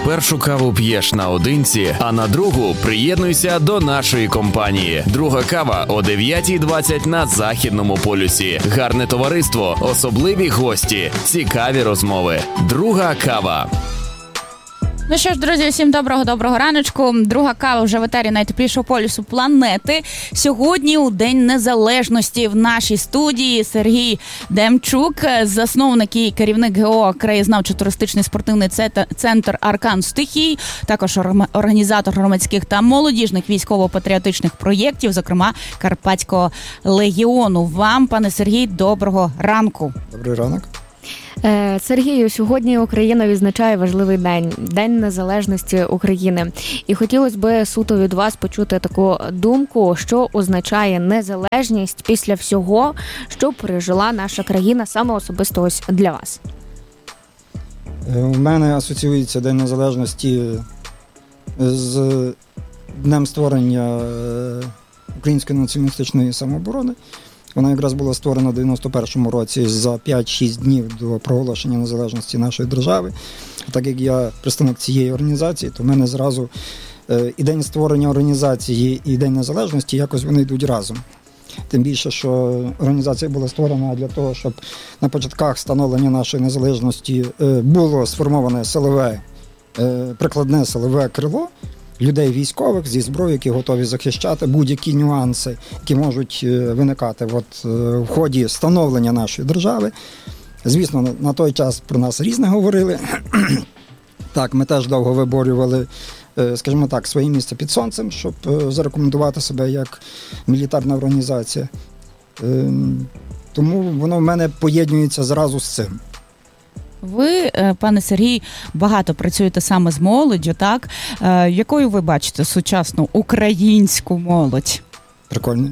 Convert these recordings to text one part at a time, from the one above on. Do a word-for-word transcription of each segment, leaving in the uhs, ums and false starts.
Першу каву п'єш наодинці, а на другу приєднуйся до нашої компанії. Друга кава о дев'ята двадцять на Західному полюсі. Гарне товариство, особливі гості, цікаві розмови. Друга кава. Ну що ж, друзі, всім доброго-доброго раночку. Друга кава вже в етері найтеплішого полюсу планети. Сьогодні у День Незалежності в нашій студії Сергій Демчук, засновник і керівник ГО краєзнавчо-туристичний спортивний центр «Аркан Стихій», також організатор громадських та молодіжних військово-патріотичних проєктів, зокрема Карпатського легіону. Вам, пане Сергій, доброго ранку. Добрий ранок. Сергію, сьогодні Україна відзначає важливий день – День Незалежності України. І хотілося б суто від вас почути таку думку, що означає незалежність після всього, що пережила наша країна, саме особисто ось для вас. У мене асоціюється День Незалежності з днем створення Української націоналістичної самооборони. Вона якраз була створена в дев'яносто першому році за п'ять-шість днів до проголошення незалежності нашої держави. Так як я представник цієї організації, то в мене зразу і день створення організації, і День Незалежності якось вони йдуть разом. Тим більше, що організація була створена для того, щоб на початках становлення нашої незалежності було сформоване силове, прикладне силове крило людей військових зі зброєю, які готові захищати будь-які нюанси, які можуть виникати от, в ході становлення нашої держави. Звісно, на той час про нас різне говорили. Так, ми теж довго виборювали, скажімо так, своє місце під сонцем, щоб зарекомендувати себе як мілітарна організація. Тому воно в мене поєднується зразу з цим. Ви, пане Сергій, багато працюєте саме з молоддю, так? Якою ви бачите сучасну українську молодь? Прикольно.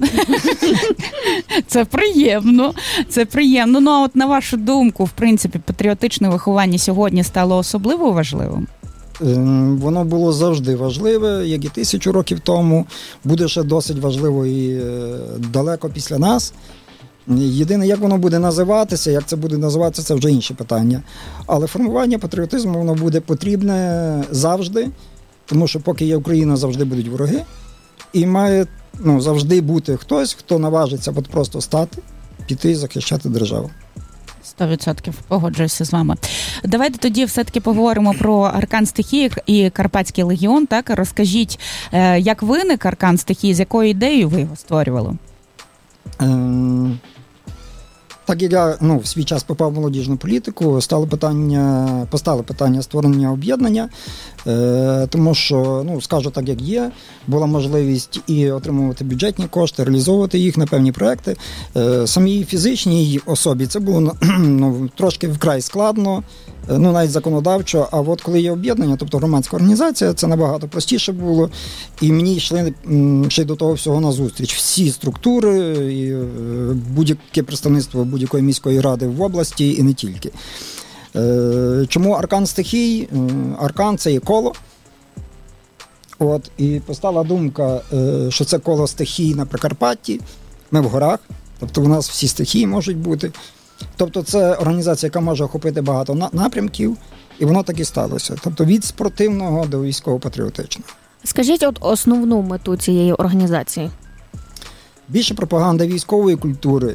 Це приємно, це приємно. Ну, а от на вашу думку, в принципі, патріотичне виховання сьогодні стало особливо важливим? Воно було завжди важливе, як і тисячу років тому. Буде ще досить важливо і далеко після нас. Єдине, як воно буде називатися, як це буде називатися, це вже інше питання. Але формування патріотизму, воно буде потрібне завжди, тому що поки є Україна, завжди будуть вороги. І має ну, завжди бути хтось, хто наважиться от просто стати, піти і захищати державу. Сто відсотків погоджуюся з вами. Давайте тоді все-таки поговоримо про Аркан Стихії і Карпатський легіон. Так? Розкажіть, як виник Аркан Стихії, з якою ідеєю ви його створювали? Ем... Так як я ну, в свій час попав в молодіжну політику, стало питання, постало питання створення об'єднання, е, тому що, ну, скажу так, як є, була можливість і отримувати бюджетні кошти, реалізовувати їх на певні проекти. Е, самій фізичній особі це було ну, трошки вкрай складно, ну, навіть законодавчо, а от коли є об'єднання, тобто громадська організація, це набагато простіше було, і мені йшли ще й до того всього назустріч. Всі структури, і будь-яке представництво будь-якої міської ради в області і не тільки. Чому Аркан Стихій? Аркан – це є коло. От, і постала думка, що це коло стихій на Прикарпатті, ми в горах, тобто у нас всі стихії можуть бути. Тобто це організація, яка може охопити багато напрямків, і воно так і сталося. Тобто від спортивного до військово-патріотичного. Скажіть от основну мету цієї організації. Більше пропаганда військової культури,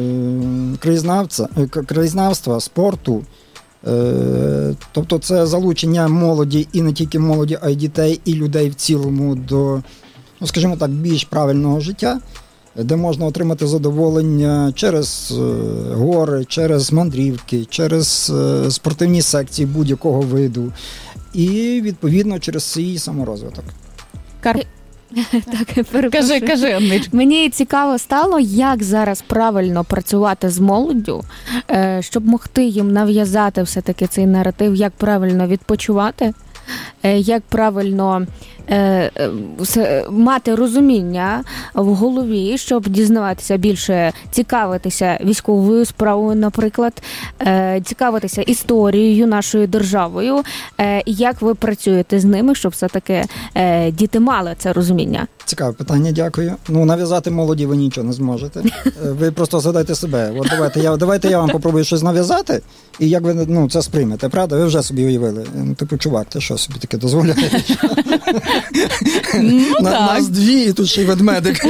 краєзнавства, спорту. Тобто це залучення молоді, і не тільки молоді, а й дітей, і людей в цілому до, ну, скажімо так, більш правильного життя, де можна отримати задоволення через гори, через мандрівки, через спортивні секції будь-якого виду і, відповідно, через свій саморозвиток. Кар... Так, кажи, кажи, Аннич. Мені цікаво стало, як зараз правильно працювати з молоддю, щоб могти їм нав'язати все-таки цей наратив, як правильно відпочивати, як правильно мати розуміння в голові, щоб дізнаватися більше, цікавитися військовою справою, наприклад, цікавитися історією нашою державою. Як ви працюєте з ними, щоб все-таки діти мали це розуміння? Цікаве питання, дякую. Ну, нав'язати молоді ви нічого не зможете. Ви просто згадайте себе. От давайте я, давайте я вам попробую щось нав'язати, і як ви ну, це сприймете, правда? Ви вже собі уявили. Ну, типу, чувак, ти що собі таке дозволяєш? Ну, На, так. Нас дві, і тут ще й ведмедик.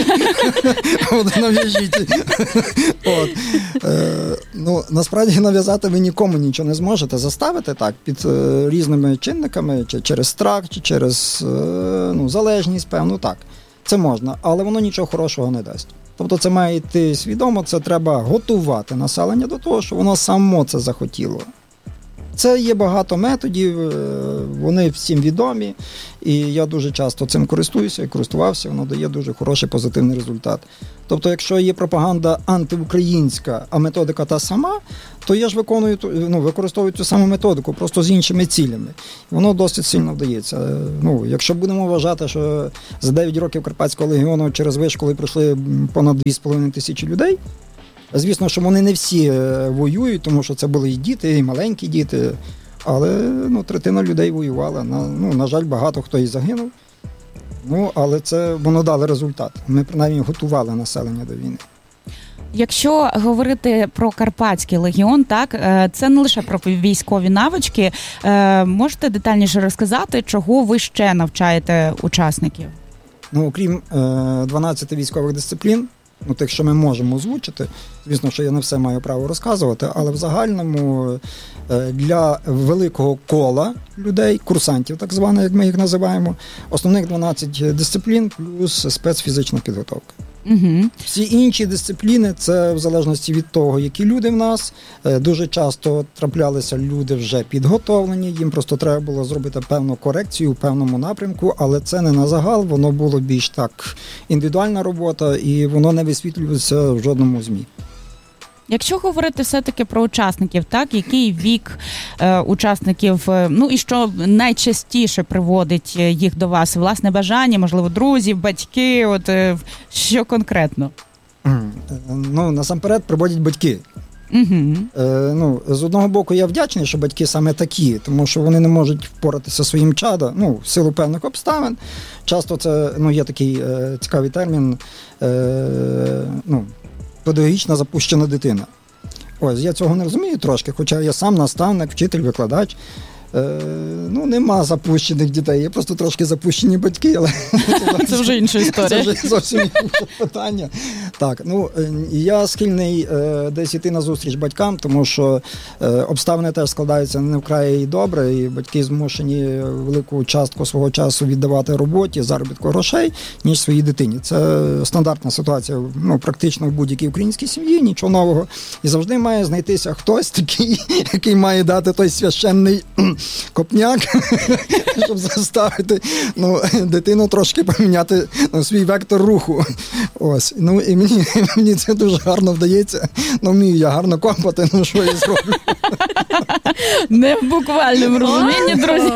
От, нав'яжіть. От. Е, ну, насправді нав'язати ви нікому нічого не зможете. Заставити так, під е, різними чинниками, чи через страх, чи через е, ну, залежність, певно, так. Це можна, але воно нічого хорошого не дасть. Тобто це має йти свідомо, це треба готувати населення до того, що воно само це захотіло. Це є багато методів, вони всім відомі, і я дуже часто цим користуюся і користувався, воно дає дуже хороший позитивний результат. Тобто, якщо є пропаганда антиукраїнська, а методика та сама, то я ж виконую, ну, використовую цю саму методику, просто з іншими цілями. Воно досить сильно вдається. Ну, якщо будемо вважати, що за дев'ять років Карпатського легіону через вишколи пройшли понад дві з половиною тисячі людей, звісно, що вони не всі воюють, тому що це були і діти, і маленькі діти, але ну, третина людей воювала. На, ну, на жаль, багато хто і загинув, ну, але це воно дало результат. Ми, принаймні, готували населення до війни. Якщо говорити про Карпатський легіон, так, це не лише про військові навички. Можете детальніше розказати, чого ви ще навчаєте учасників? Ну, окрім дванадцяти військових дисциплін, ну, тих, що ми можемо озвучити, звісно, що я не все маю право розказувати, але в загальному для великого кола людей, курсантів так званих, як ми їх називаємо, основних дванадцять дисциплін плюс спецфізична підготовка. Угу. Всі інші дисципліни, це в залежності від того, які люди в нас. Дуже часто траплялися люди вже підготовлені, їм просто треба було зробити певну корекцію в певному напрямку, але це не на загал, воно було більш так індивідуальна робота, і воно не висвітлюється в жодному ЗМІ. Якщо говорити все-таки про учасників, так, який вік е, учасників, е, ну і що найчастіше приводить їх до вас? Власне бажання, можливо, друзів, батьки, от е, що конкретно? Ну, насамперед приводять батьки. Угу. Е, ну, з одного боку, я вдячний, що батьки саме такі, тому що вони не можуть впоратися своїм чадом, ну, в силу певних обставин. Часто це, ну, є такий е, цікавий термін, е, ну, педагогічна запущена дитина. Ось, я цього не розумію трошки, хоча я сам наставник, вчитель, викладач. Е, ну, нема запущених дітей, є просто трошки запущені батьки, але це вже інша історія. Це вже зовсім інше питання. Так, ну, я схильний е, десь йти на зустріч батькам, тому що е, обставини теж складаються не вкрай добре, і батьки змушені велику частку свого часу віддавати роботі, заробітку грошей, ніж своїй дитині. Це стандартна ситуація, ну, практично в будь-якій українській сім'ї, нічого нового. І завжди має знайтися хтось такий, який має дати той священний копняк, щоб заставити, ну, дитину трошки поміняти, ну, свій вектор руху. Ось. Ну, і мені, мені це дуже гарно вдається. Ну, вмію я гарно копати, ну, що я зроблю. Не в буквальному розумінні, друзі.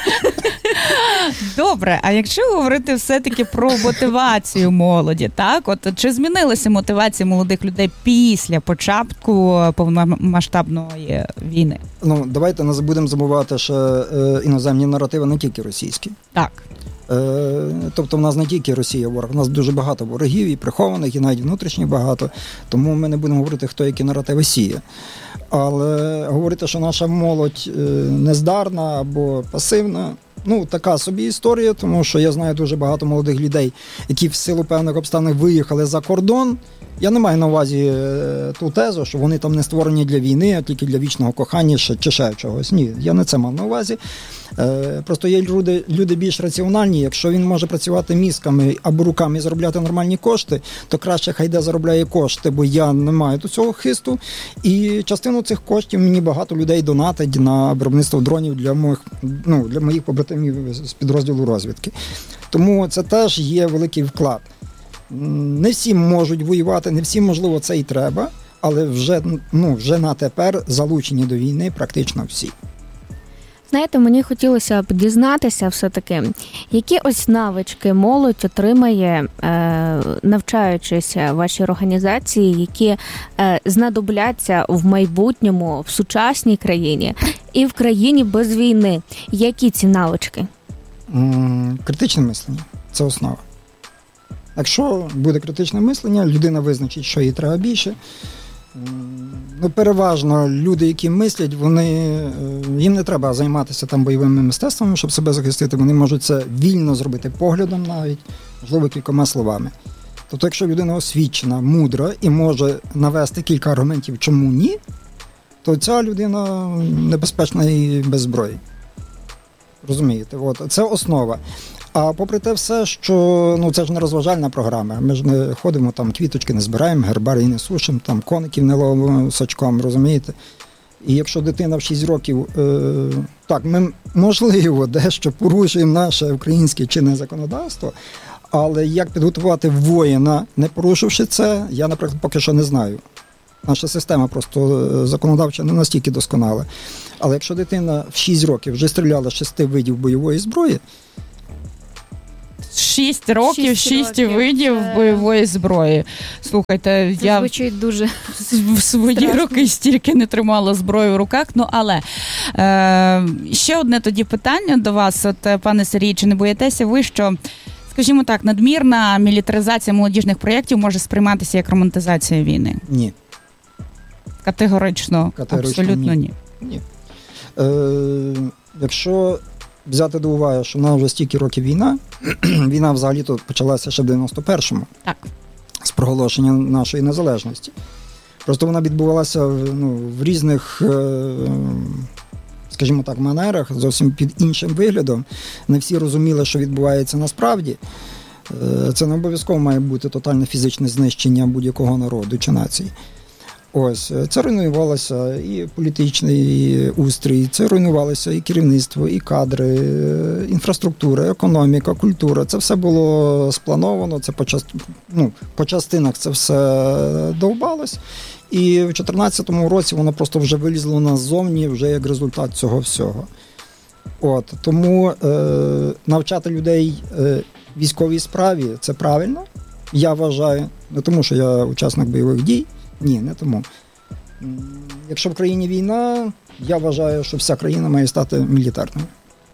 Добре, а якщо говорити все-таки про мотивацію молоді, так? От чи змінилася мотивація молодих людей після початку повномасштабної війни? Ну, давайте не будемо забувати, що е, іноземні наративи не тільки російські. Так. Е, тобто в нас не тільки Росія ворог, у нас дуже багато ворогів, і прихованих, і навіть внутрішніх багато. Тому ми не будемо говорити, хто які наративи сіє. Але говорити, що наша молодь е, нездарна або пасивна, ну, така собі історія, тому що я знаю дуже багато молодих людей, які в силу певних обставин виїхали за кордон. Я не маю на увазі ту тезу, що вони там не створені для війни, а тільки для вічного кохання чи ще чогось. Ні, я не це мав на увазі. Просто є люди, люди більш раціональні. Якщо він може працювати мізками або руками і заробляти нормальні кошти, то краще хай де заробляє кошти, бо я не маю до цього хисту. І частину цих коштів мені багато людей донатить на виробництво дронів для моїх, ну, для моїх побратимів з підрозділу розвідки. Тому це теж є великий вклад. Не всі можуть воювати, не всім, можливо, це і треба, але вже, ну, вже на тепер залучені до війни практично всі. Знаєте, мені хотілося б дізнатися все-таки, які ось навички молодь отримає, е, навчаючись в вашій організації, які е, знадобляться в майбутньому в сучасній країні і в країні без війни. Які ці навички? Критичне мислення – це основа. Якщо буде критичне мислення, людина визначить, що їй треба більше. Ну, переважно люди, які мислять, вони, їм не треба займатися там бойовими мистецтвами, щоб себе захистити. Вони можуть це вільно зробити поглядом навіть, можливо, кількома словами. Тобто, якщо людина освічена, мудра і може навести кілька аргументів, чому ні, то ця людина небезпечна і без зброї. Розумієте? От. Це основа. А попри те все, що ну це ж не розважальна програма. Ми ж не ходимо там, квіточки не збираємо, гербарії не сушимо, там коників не ловимо сачком, розумієте? І якщо дитина в шість років, е, так, ми, можливо, дещо порушуємо наше українське чинне законодавство, але як підготувати воїна, не порушивши це, я, наприклад, поки що не знаю. Наша система просто законодавча не настільки досконала. Але якщо дитина в шість років вже стріляла з шести видів бойової зброї, Шість років, шість, шість років. видів це... бойової зброї. Слухайте, це я звучить дуже в свої страшно. Роки стільки не тримала зброю в руках. Ну, але е, ще одне тоді питання до вас, от, пане Сергій, чи не боїтеся ви, що, скажімо так, надмірна мілітаризація молодіжних проєктів може сприйматися як романтизація війни? Ні. Категорично, Категорично абсолютно ні. Ні. ні. Е, якщо взяти до уваги, що в нас вже стільки років війна, війна взагалі-то почалася ще в дев'яносто першому, так, з проголошення нашої незалежності. Просто вона відбувалася ну, в різних, скажімо так, манерах, зовсім під іншим виглядом. Не всі розуміли, що відбувається насправді. Це не обов'язково має бути тотальне фізичне знищення будь-якого народу чи нації. Ось, це руйнувалося і політичний устрій, це руйнувалося і керівництво, і кадри, інфраструктура, економіка, культура. Це все було сплановано, це по, част... ну, по частинах це все довбалось. І в чотирнадцятому році воно просто вже вилізло назовні, вже як результат цього всього. От, тому е, навчати людей е, військовій справі – це правильно, я вважаю, не тому що я учасник бойових дій, ні, не тому. Якщо в країні війна, я вважаю, що вся країна має стати мілітарною.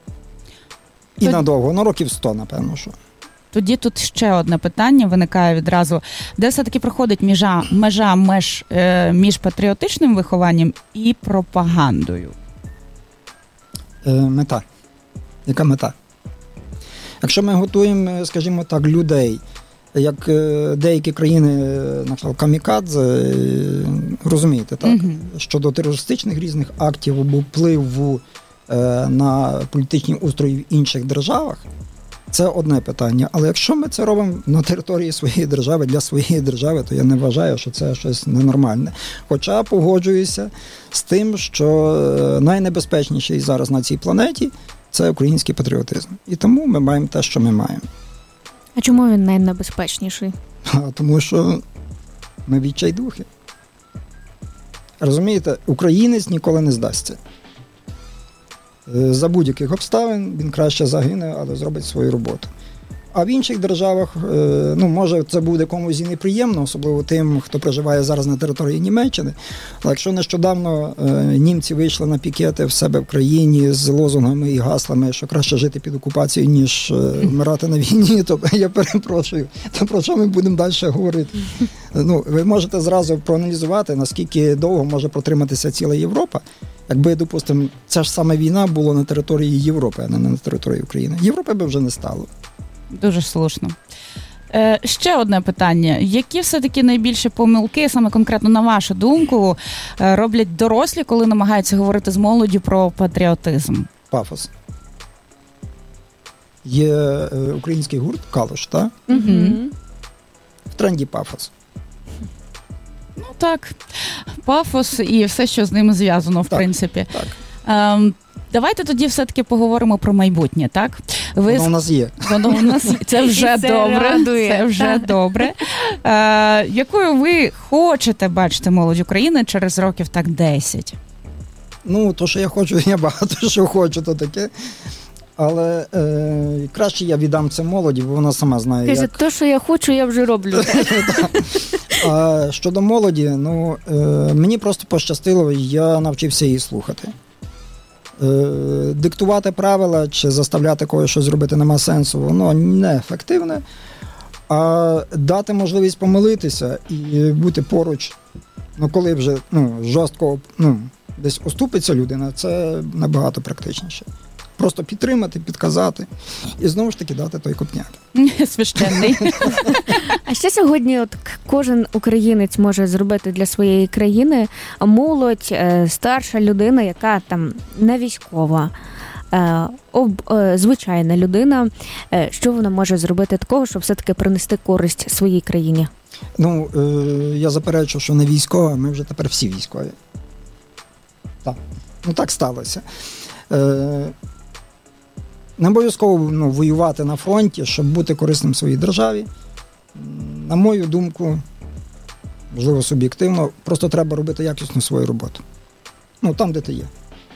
І Тод... надовго, на років сто, напевно, що. Тоді тут ще одне питання виникає відразу. Де все-таки проходить межа, межа меж, е, між патріотичним вихованням і пропагандою? Е, мета. Яка мета? Якщо ми готуємо, скажімо так, людей, як деякі країни, наприклад, камікадзе, розумієте, так? Uh-huh. Щодо терористичних різних актів або впливу е, на політичні устрої в інших державах, це одне питання. Але якщо ми це робимо на території своєї держави, для своєї держави, то я не вважаю, що це щось ненормальне. Хоча погоджуюся з тим, що найнебезпечніший зараз на цій планеті – це український патріотизм. І тому ми маємо те, що ми маємо. А чому він найнебезпечніший? А, тому що ми відчайдухи. Розумієте, українець ніколи не здасться. За будь-яких обставин він краще загине, але зробить свою роботу. А в інших державах, ну, може, це буде комусь і неприємно, особливо тим, хто проживає зараз на території Німеччини. Але якщо нещодавно німці вийшли на пікети в себе в країні з лозунгами і гаслами, що краще жити під окупацією, ніж вмирати на війні, то я перепрошую, то про що ми будемо далі говорити? Ну, ви можете зразу проаналізувати, наскільки довго може протриматися ціла Європа, якби, допустимо, ця ж саме війна була на території Європи, а не на території України. Європи би вже не стало. Дуже слушно. Е, ще одне питання. Які все-таки найбільші помилки, саме конкретно на вашу думку, роблять дорослі, коли намагаються говорити з молоддю про патріотизм? Пафос. Є е, український гурт «Калуш», так? Угу. В тренді пафос. Ну так, пафос і все, що з ним зв'язано, в так, принципі. Так. Ем, Давайте тоді все-таки поговоримо про майбутнє, так? Ви... Воно у нас є. Воно у нас є. Це вже це добре. радує. Це вже добре. Е, якою ви хочете бачити молодь України через років так десять? Ну, то, що я хочу, я багато що хочу, то таке. Але е, краще я віддам це молоді, бо вона сама знає, Каже, як... то, що я хочу, я вже роблю. А щодо молоді, ну, е, мені просто пощастило, я навчився її слухати. Е, диктувати правила чи заставляти когось щось робити нема сенсу, воно неефективне. А дати можливість помилитися і бути поруч, ну, коли вже ну, жорстко ну, десь оступиться людина, це набагато практичніше. Просто підтримати, підказати і знову ж таки дати той копняк. Священний. А що сьогодні от кожен українець може зробити для своєї країни? Молодь, старша людина, яка там не військова, об, звичайна людина, що вона може зробити такого, щоб все-таки принести користь своїй країні? Ну, е, я заперечу, що не військова, ми вже тепер всі військові. Так. Ну, так сталося. Е, не обов'язково ну, воювати на фронті, щоб бути корисним своїй державі. На мою думку, можливо, суб'єктивно, просто треба робити якісну свою роботу. Ну, там, де ти є.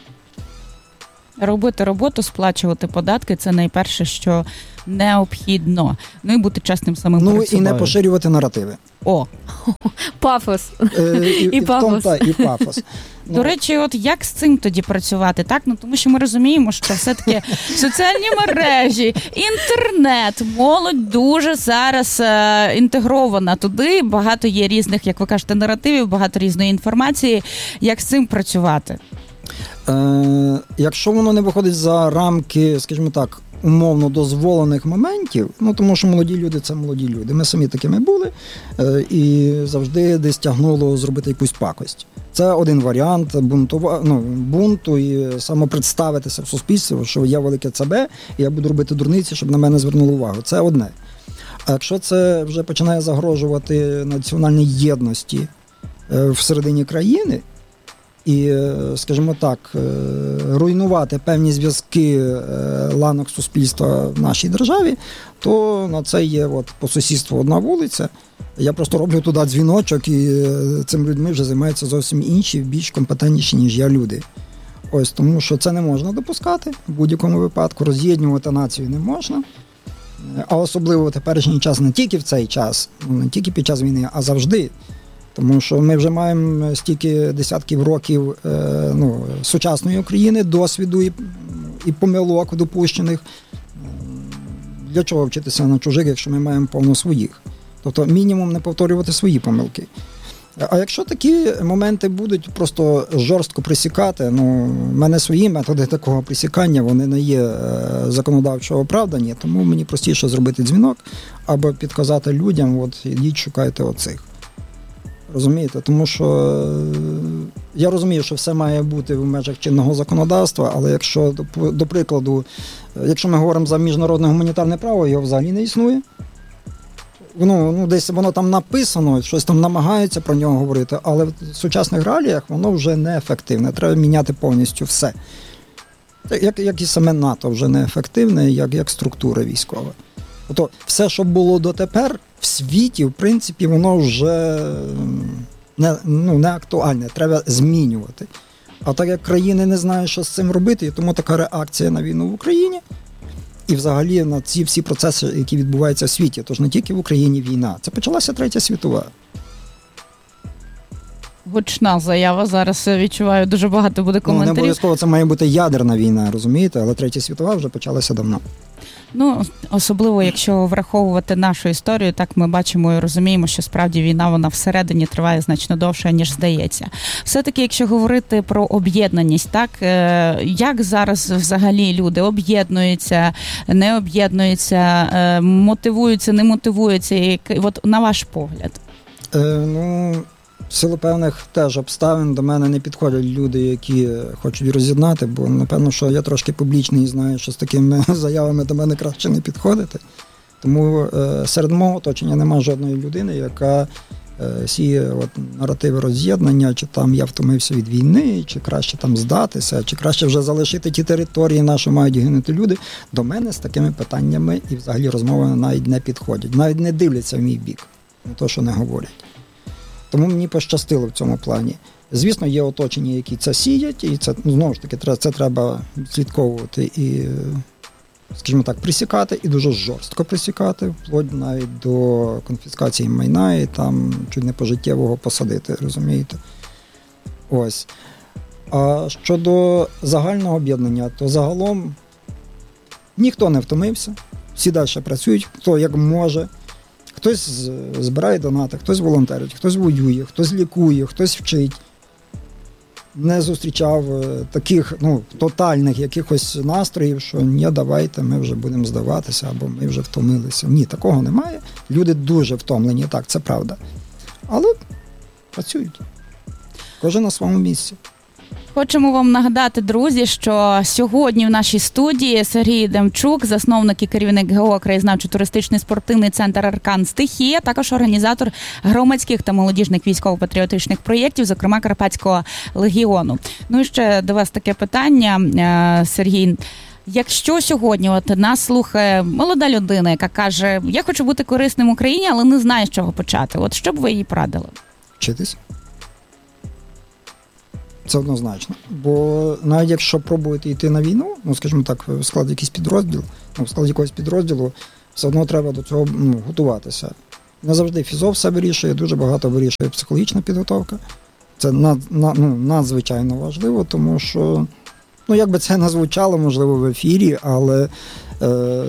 Робити роботу, сплачувати податки – це найперше, що необхідно. Ну і бути чесним самим ну, перед собою. Ну і не поширювати наративи. О! Пафос. Е, і, і, і пафос. Том, та, і пафос. До ну, речі, от як з цим тоді працювати? Так? Ну, тому що ми розуміємо, що все-таки соціальні мережі, інтернет, молодь дуже зараз е, інтегрована туди. Багато є різних, як ви кажете, наративів, багато різної інформації. Як з цим працювати? Е, якщо воно не виходить за рамки, скажімо так, умовно дозволених моментів, ну тому що молоді люди – це молоді люди. Ми самі такими були е, і завжди десь тягнуло зробити якусь пакость. Це один варіант бунтува, ну, бунту і самопредставитися в суспільстві, що я велике ЦБ, і я буду робити дурниці, щоб на мене звернули увагу. Це одне. А якщо це вже починає загрожувати національній єдності е, всередині країни, і, скажімо так, руйнувати певні зв'язки ланок суспільства в нашій державі, то на це є от по сусідству одна вулиця. Я просто роблю туди дзвіночок, і цим людьми вже займаються зовсім інші, більш компетентніші, ніж я, люди. Ось, тому що це не можна допускати в будь-якому випадку, роз'єднувати націю не можна. А особливо в теперішній час, не тільки в цей час, не тільки під час війни, а завжди. Тому що ми вже маємо стільки десятків років е, ну, сучасної України, досвіду і, і помилок допущених. Для чого вчитися на чужих, якщо ми маємо повно своїх? Тобто мінімум не повторювати свої помилки. А якщо такі моменти будуть просто жорстко присікати, ну, в мене свої методи такого присікання, вони не є е, законодавчо оправдані, тому мені простіше зробити дзвінок або підказати людям, от ідіть, шукайте оцих. Розумієте? Тому що я розумію, що все має бути в межах чинного законодавства, але якщо, до прикладу, якщо ми говоримо за міжнародне гуманітарне право, його взагалі не існує. Воно, ну, десь воно там написано, щось там намагаються про нього говорити, але в сучасних реаліях воно вже неефективне. Треба міняти повністю все. Як, як і саме НАТО вже неефективне, як, як структура військова. Тобто все, що було дотепер, в світі, в принципі, воно вже не, ну, не актуальне, треба змінювати. А так як країни не знають, що з цим робити, і тому така реакція на війну в Україні і взагалі на ці всі процеси, які відбуваються в світі. Тож не тільки в Україні війна. Це почалася Третя світова. Гучна заява. Зараз відчуваю, дуже багато буде коментарів. Ну, не обов'язково це має бути ядерна війна, розумієте? Але Третя світова вже почалася давно. Ну, особливо, якщо враховувати нашу історію, так ми бачимо і розуміємо, що справді війна, вона всередині триває значно довше, ніж здається. Все-таки, якщо говорити про об'єднаність, так, як зараз взагалі люди об'єднуються, не об'єднуються, мотивуються, не мотивуються, от на ваш погляд? Е, ну... В силу певних теж обставин до мене не підходять люди, які хочуть роз'єднати, бо, напевно, що я трошки публічний і знаю, що з такими заявами до мене краще не підходити. Тому е, серед мого оточення немає жодної людини, яка е, сіє от, наративи роз'єднання, чи там я втомився від війни, чи краще там здатися, чи краще вже залишити ті території, на що мають гинути люди. До мене з такими питаннями і взагалі розмови навіть не підходять, навіть не дивляться в мій бік, не то, що не говорять. Тому мені пощастило в цьому плані. Звісно, є оточення, які це сіять, і це, ну, знову ж таки, це треба слідковувати і, скажімо так, присікати, і дуже жорстко присікати, вплоть навіть до конфіскації майна, і там чуть не пожиттєвого посадити, розумієте? Ось. А щодо загального об'єднання, то загалом ніхто не втомився, всі далі працюють, хто як може. Хтось збирає донати, хтось волонтерить, хтось воює, хтось лікує, хтось вчить. Не зустрічав таких, ну, тотальних якихось настроїв, що ні, давайте, ми вже будемо здаватися, або ми вже втомилися. Ні, такого немає. Люди дуже втомлені, так, це правда. Але працюють. Кожен на своєму місці. Хочемо вам нагадати, друзі, що сьогодні в нашій студії Сергій Демчук, засновник і керівник ГО «Краєзнавчо-туристичний спортивний центр «Аркан Стихія», також організатор громадських та молодіжних військово-патріотичних проєктів, зокрема Карпатського легіону. Ну і ще до вас таке питання, Сергій. Якщо сьогодні от нас слухає молода людина, яка каже, я хочу бути корисним Україні, але не знає, з чого почати, от що б ви їй порадили? Вчитись. Це однозначно. Бо навіть якщо пробуєте йти на війну, ну, скажімо так, в склад якийсь підрозділ, ну, в склад якогось підрозділу, все одно треба до цього, ну, готуватися. Не завжди фізо все вирішує, дуже багато вирішує психологічна підготовка. Це над, на, ну, надзвичайно важливо, тому що, ну, як би це не звучало, можливо, в ефірі, але е,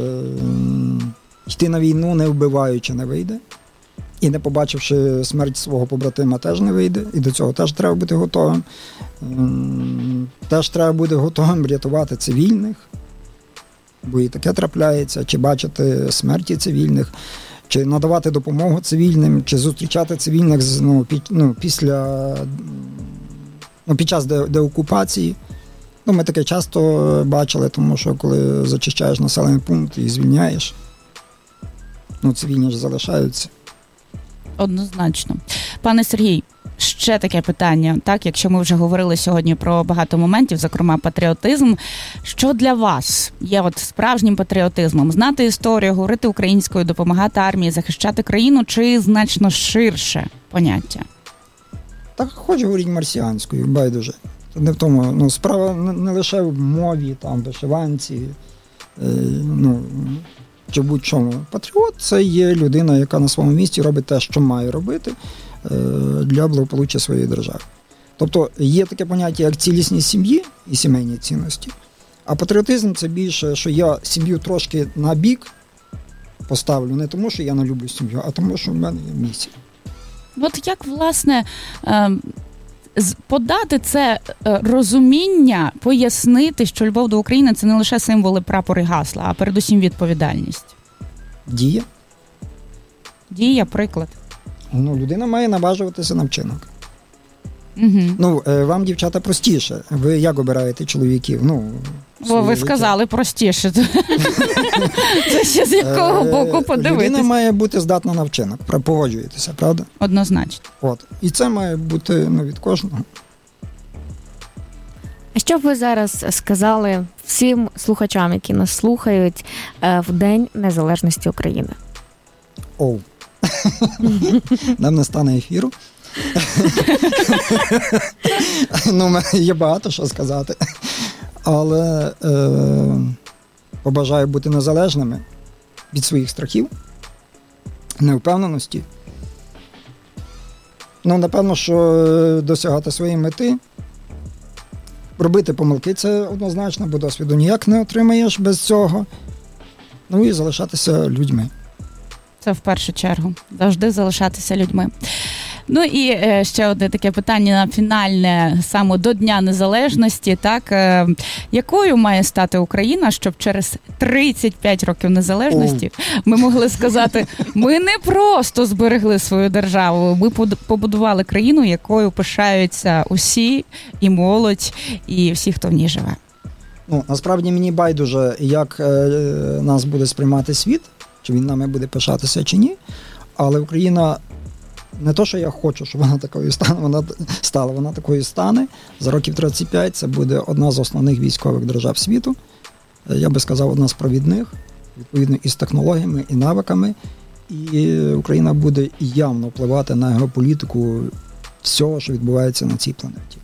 йти на війну не вбиваючи не вийде. І не побачивши смерть свого побратима, теж не вийде. І до цього теж треба бути готовим. Теж треба бути готовим рятувати цивільних, бо і таке трапляється, чи бачити смерті цивільних, чи надавати допомогу цивільним, чи зустрічати цивільних ну, під, ну, після, ну, під час де, деокупації. Ну, ми таке часто бачили, тому що коли зачищаєш населений пункт і звільняєш, ну, цивільні ж залишаються. Однозначно. Пане Сергій, ще таке питання, так, якщо ми вже говорили сьогодні про багато моментів, зокрема патріотизм, що для вас є от справжнім патріотизмом? Знати історію, говорити українською, допомагати армії, захищати країну, чи значно ширше поняття? Так, хочу говорити марсіанською, байдуже. Не в тому, ну, справа не, не лише в мові, там, вишиванці, е, ну, чи будь-чому. Патріот – це є людина, яка на своєму місці робить те, що має робити е, для благополуччя своєї держави. Тобто є таке поняття, як цілісність сім'ї і сімейні цінності, а патріотизм – це більше, що я сім'ю трошки на бік поставлю, не тому, що я не люблю сім'ю, а тому, що в мене є місія. От як, власне, е- подати це розуміння, пояснити, що любов до України – це не лише символи, прапори, гасла, а передусім відповідальність? Дія. Дія, приклад. Ну, людина має наважуватися на вчинок. Угу. Ну, вам, дівчата, простіше. Ви як обираєте чоловіків? Ну, Бо ви життя. Сказали простіше. Це ще з якого боку подивитися? Людина має бути здатна на вчинок. Погоджуєтеся, правда? Однозначно. От. І це має бути, ну, від кожного. А що б ви зараз сказали всім слухачам, які нас слухають, в День Незалежності України? Оу. Нам не стане ефіру. Ну, є багато що сказати. Але е, побажаю бути незалежними від своїх страхів, невпевненості. Ну, напевно, що досягати своєї мети, робити помилки – це однозначно, бо досвіду ніяк не отримаєш без цього. Ну і залишатися людьми. Це в першу чергу. Завжди залишатися людьми. Ну і е, ще одне таке питання фінальне, саме до Дня Незалежності. Так, е, якою має стати Україна, щоб через тридцять п'ять років незалежності oh. ми могли сказати, ми не просто зберегли свою державу, ми побудували країну, якою пишаються усі, і молодь, і всі, хто в ній живе? Ну, насправді мені байдуже, як е, нас буде сприймати світ, чи він нами буде пишатися, чи ні, але Україна не то, що я хочу, щоб вона такою стане, вона стала, вона такою стане. За років тридцять п'ять це буде одна з основних військових держав світу. Я би сказав, одна з провідних, відповідно, із технологіями, і навиками. І Україна буде явно впливати на геополітику всього, що відбувається на цій планеті.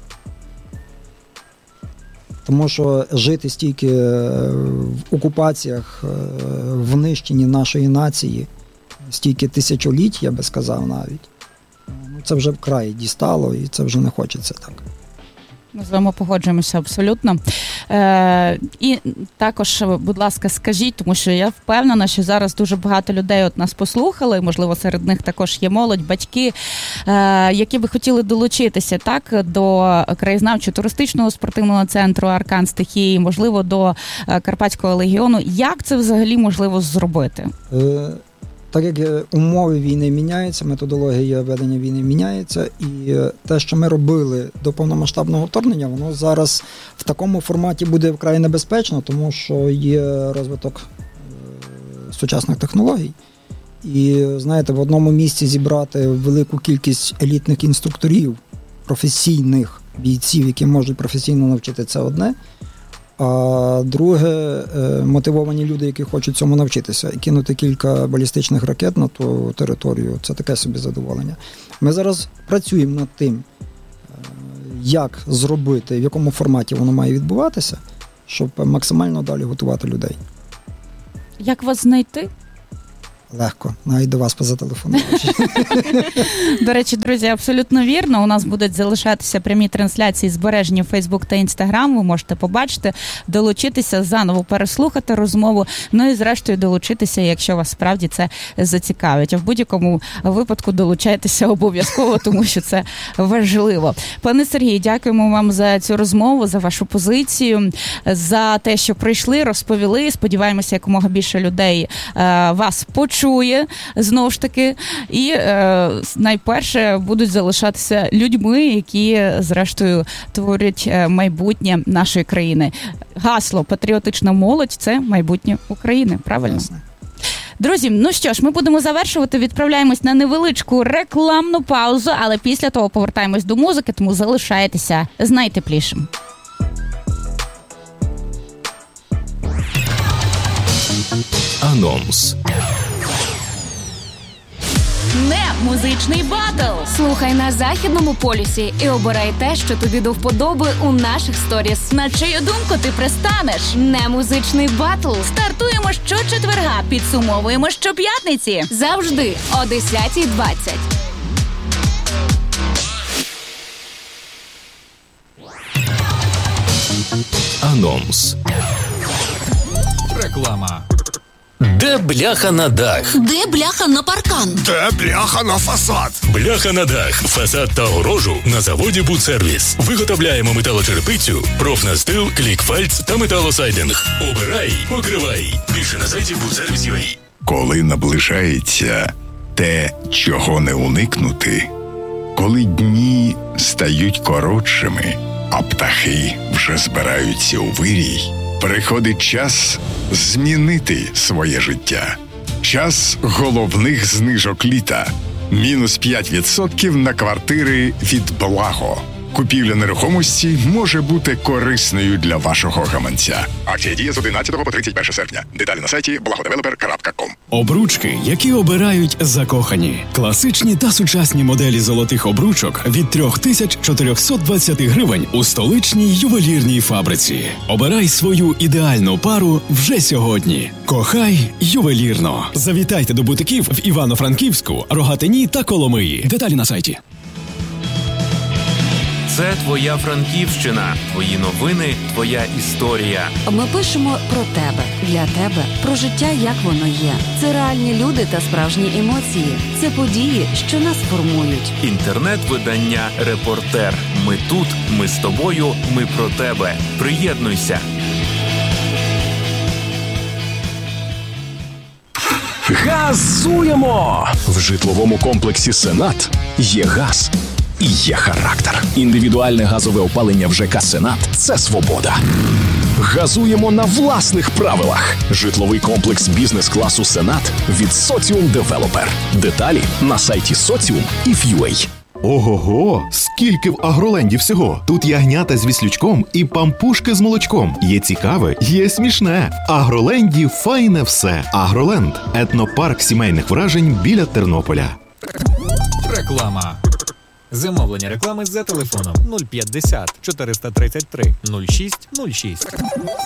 Тому що жити стільки в окупаціях, в нищенні нашої нації, стільки тисячоліть, я би сказав навіть, ну, це вже вкрай дістало, і це вже не хочеться так. Ми з вами погоджуємося абсолютно. Е, і також, будь ласка, скажіть, тому що я впевнена, що зараз дуже багато людей от нас послухали, можливо, серед них також є молодь, батьки, е, які би хотіли долучитися так, до краєзнавчо-туристичного спортивного центру «Аркан Стихії», можливо, до Карпатського легіону. Як це взагалі можливо зробити? Е, Так як умови війни міняються, методологія ведення війни міняється, і те, що ми робили до повномасштабного вторгнення, воно зараз в такому форматі буде вкрай небезпечно, тому що є розвиток сучасних технологій. І, знаєте, в одному місці зібрати велику кількість елітних інструкторів, професійних бійців, які можуть професійно навчити, це одне. А друге, мотивовані люди, які хочуть цьому навчитися. І кинути кілька балістичних ракет на ту територію – це таке собі задоволення. Ми зараз працюємо над тим, як зробити, в якому форматі воно має відбуватися, щоб максимально далі готувати людей. Як вас знайти? Легко, навіть до вас позателефонувати. До речі, друзі, абсолютно вірно. У нас будуть залишатися прямі трансляції, збережені в Фейсбук та Інстаграм. Ви можете побачити, долучитися, заново переслухати розмову, ну і зрештою долучитися, якщо вас справді це зацікавить. А в будь-якому випадку долучайтеся обов'язково, тому що це важливо. Пане Сергію, дякуємо вам за цю розмову, за вашу позицію, за те, що прийшли, розповіли. Сподіваємося, якомога більше людей е, вас почує. Чує, знову ж таки, і е, найперше будуть залишатися людьми, які, зрештою, творять майбутнє нашої країни. Гасло «Патріотична молодь» – це майбутнє України, правильно? Ясно. Друзі, ну що ж, ми будемо завершувати, відправляємось на невеличку рекламну паузу, але після того повертаємось до музики, тому залишайтеся з найтеплішим. Анонс. Не музичний батл. Слухай на Західному полюсі і обирай те, що тобі до вподоби у наших сторіс. На чию думку ти пристанеш? Не музичний батл. Стартуємо щочетверга, підсумовуємо щоп'ятниці. Завжди о десята двадцять. Анонс. Реклама. Де бляха на дах? Де бляха на паркан? Де бляха на фасад? Бляха на дах, фасад та огорожу на заводі «Будсервіс». Виготовляємо металочерепицю, профнастил, клікфальц та металосайдинг. Обирай, покривай. Більше на сайті будсервіс крапка ю а. Коли наближається те, чого не уникнути, коли дні стають коротшими, а птахи вже збираються у вирій, приходить час змінити своє життя. Час головних знижок літа. Мінус п'ять відсотків на квартири від Благо. Купівля нерухомості може бути корисною для вашого гаманця. Акція діє з одинадцятого по тридцять перше серпня. Деталі на сайті благодевелопер крапка ком. Обручки, які обирають закохані. Класичні та сучасні моделі золотих обручок від три тисячі чотириста двадцять гривень у столичній ювелірній фабриці. Обирай свою ідеальну пару вже сьогодні. Кохай ювелірно. Завітайте до бутиків в Івано-Франківську, Рогатині та Коломиї. Деталі на сайті. Це твоя Франківщина, твої новини, твоя історія. Ми пишемо про тебе, для тебе, про життя, як воно є. Це реальні люди та справжні емоції. Це події, що нас формують. Інтернет-видання «Репортер». Ми тут, ми з тобою, ми про тебе. Приєднуйся. Газуємо! В житловому комплексі «Сенат» є газ і є характер. Індивідуальне газове опалення в ЖК «Сенат» – це свобода. Газуємо на власних правилах. Житловий комплекс бізнес-класу «Сенат» від «Соціум Девелопер». Деталі на сайті соціум і крапка ю а. Ого-го! Скільки в Агроленді всього! Тут ягнята з віслючком і пампушки з молочком. Є цікаве, є смішне. В Агроленді файне все. Агроленд – етнопарк сімейних вражень біля Тернополя. Реклама. Замовлення реклами за телефоном нуль п'ятдесят чотириста тридцять три нуль шість нуль шість.